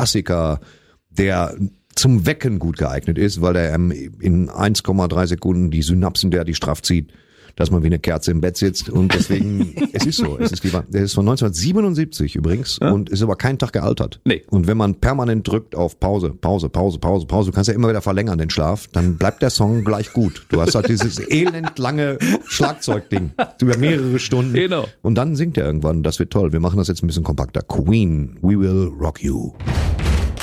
Klassiker, der zum Wecken gut geeignet ist, weil er in 1,3 Sekunden die Synapsen die straff zieht, dass man wie eine Kerze im Bett sitzt. Und deswegen, es ist so. Der ist von 1977 übrigens und ist aber keinen Tag gealtert. Nee. Und wenn man permanent drückt auf Pause, du kannst ja immer wieder verlängern den Schlaf, dann bleibt der Song gleich gut. Du hast halt dieses elend lange Schlagzeugding über mehrere Stunden. Genau. Und dann singt er irgendwann. Das wird toll. Wir machen das jetzt ein bisschen kompakter. Queen, We Will Rock You.